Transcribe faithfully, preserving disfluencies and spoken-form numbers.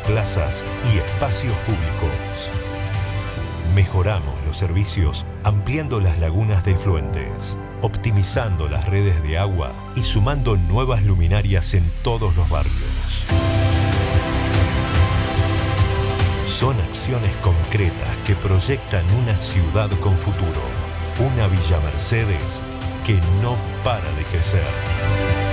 plazas y espacios públicos. Mejoramos los servicios ampliando las lagunas de efluentes, optimizando las redes de agua y sumando nuevas luminarias en todos los barrios. Son acciones concretas que proyectan una ciudad con futuro, una Villa Mercedes que no para de crecer.